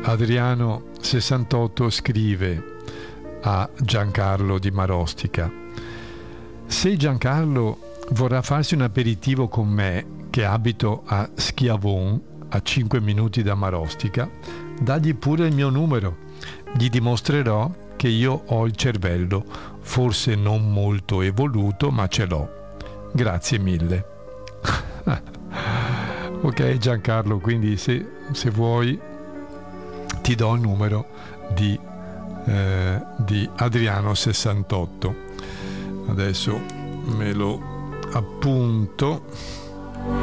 Adriano 68 scrive a Giancarlo di Marostica: se Giancarlo vorrà farsi un aperitivo con me, che abito a Schiavon, a 5 minuti da Marostica, dagli pure il mio numero. Gli dimostrerò che io ho il cervello, forse non molto evoluto, ma ce l'ho. Grazie mille. Ok Giancarlo, quindi se vuoi ti do il numero di Adriano 68. Adesso me lo appunto.